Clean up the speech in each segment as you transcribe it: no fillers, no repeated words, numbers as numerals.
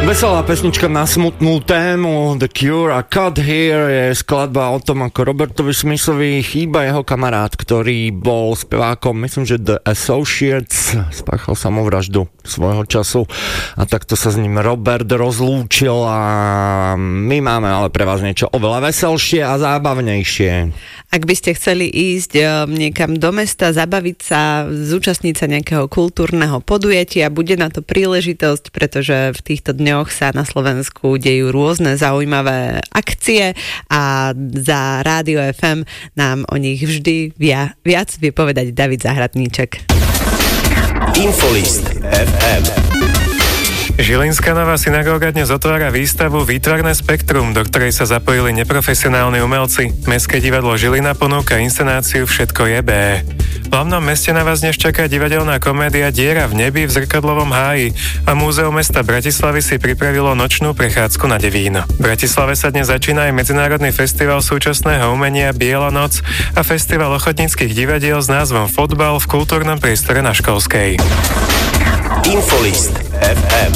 Veselá pesnička na smutnú tému The Cure a Cut Here je skladba o tom, ako Robertovi Smithovi chýba jeho kamarát, ktorý bol spevákom, myslím, že The Associates, spáchal samovraždu svojho času a takto sa s ním Robert rozlúčil a my máme ale pre vás niečo oveľa veselšie a zábavnejšie. Ak by ste chceli ísť niekam do mesta, zabaviť sa, zúčastniť sa nejakého kultúrneho podujatia, bude na to príležitosť, pretože v týchto dňoch sa na Slovensku dejú rôzne zaujímavé akcie a za Rádio FM nám o nich vždy viac vie povedať David Zahradníček. Infolist FM. Žilinská Nová synagóga dnes otvára výstavu Výtvarné spektrum, do ktorej sa zapojili neprofesionálni umelci. Mestské divadlo Žilina ponúka inscenáciu Všetko je B. V hlavnom meste na vás dnes čaká divadelná komédia Diera v nebi v zrkadlovom háji a Múzeum mesta Bratislavy si pripravilo nočnú prechádzku na Devín. V Bratislave sa dnes začína aj Medzinárodný festival súčasného umenia Biela noc a festival ochotníckych divadiel s názvom Fotbal v kultúrnom priestore na Školskej. Infolist FM.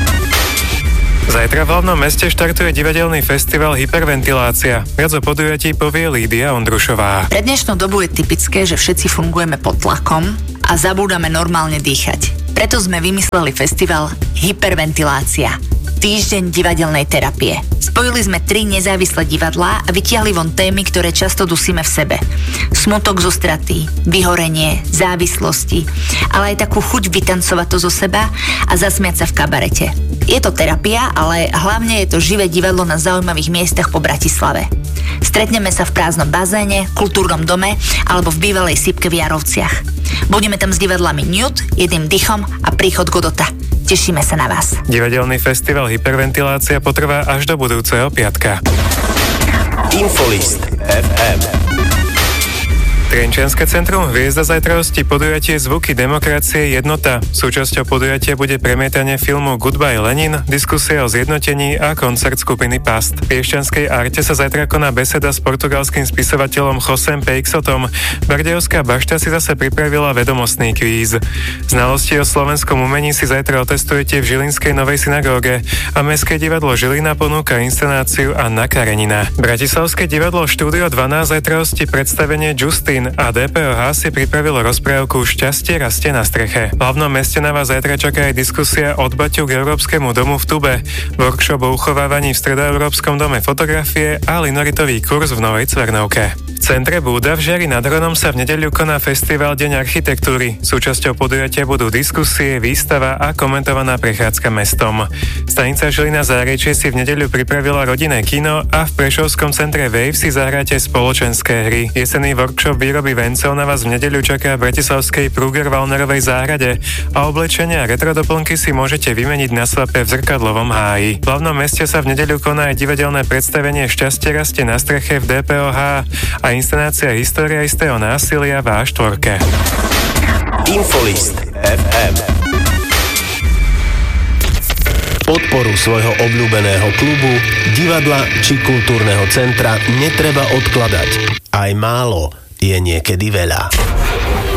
Zajtra v hlavnom meste štartuje divadelný festival Hyperventilácia. Viac o podujatí povie Lídia Ondrušová. Pre dnešnú dobu je typické, že všetci fungujeme pod tlakom a zabúdame normálne dýchať. Preto sme vymysleli festival Hyperventilácia. Týždeň divadelnej terapie. Spojili sme 3 nezávislé divadlá a vytiahli von témy, ktoré často dusíme v sebe. Smutok zo straty, vyhorenie, závislosti, ale aj takú chuť vytancovať to zo seba a zasmiať sa v kabarete. Je to terapia, ale hlavne je to živé divadlo na zaujímavých miestach po Bratislave. Stretneme sa v prázdnom bazéne, kultúrnom dome alebo v bývalej Sýpke v Jarovciach. Budeme tam s divadlami Newt, Jedným dychom a Príchod Godota. Tešíme sa na vás. Divadelný festival Hyperventilácia potrvá až do budúceho piatka. Infolist FM. Trenčianske centrum Hviezda zajtravosti podujatie Zvuky demokracie jednota. Súčasťou podujatia bude premietanie filmu Goodbye Lenin, diskusia o zjednotení a koncert skupiny Past. V Piešťanskej Arte sa zajtra koná beseda s portugalským spisovateľom Josem Peixotom. Bardejovská bašta si zase pripravila vedomostný kvíz. Znalosti o slovenskom umení si zajtra otestujete v Žilinskej Novej synagóge a Mestské divadlo Žilina ponúka inscenáciu Anna Karenina. Bratislavské divadlo Štúdio 12 zajtravosti predstavenie Justin a DPOH si pripravilo rozprávku Šťastie rastie na streche. V hlavnom meste na vás zajtra čaká aj diskusia od Baťu k Európskemu domu v Tube, workshop o uchovávaní v Stredoeurópskom dome fotografie a linoritový kurz v Novej Cvernovke. V centre Búda v Žiari nad Hronom sa v nedeľu koná festival Deň architektúry. Súčasťou podujatia budú diskusie, výstava a komentovaná prechádzka mestom. Stanica Žilina Zárečie si v nedeľu pripravila rodinné kino a v Prešovskom centre Wave si zahráte spoločenské hry. Jesenný workshop výroby vencov na vás v nedeľu čaká v bratislavskej Pruger-Wallnerovej záhrade a oblečenia a retrodoplnky si môžete vymeniť na svape v zrkadlovom háji. V hlavnom meste sa v nedeľu koná aj divadelné predstavenie Šťastie rastie na streche v DPOH a inscenácia História istého násilia v A4. Infolist FM. Podporu svojho obľúbeného klubu, divadla či kultúrneho centra netreba odkladať. Aj málo je niekedy veľa.